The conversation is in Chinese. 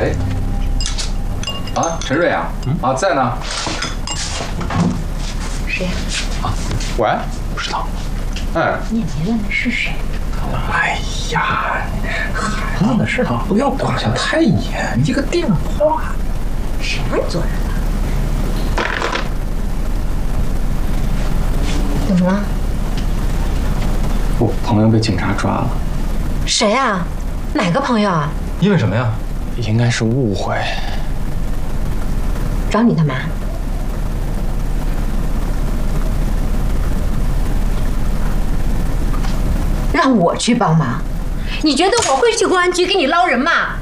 喂，啊，陈瑞啊，啊，在呢。 谁呀？ 啊，喂，不知道。哎， 你也没问他是谁。 哎呀，孩子的事不要管得太严，一个电话。 谁让你做人的？怎么了？ 我朋友被警察抓了。 谁呀？哪个朋友啊？ 因为什么呀？ 应该是误会。 找你干嘛？让我去帮忙？你觉得我会去公安局给你捞人吗？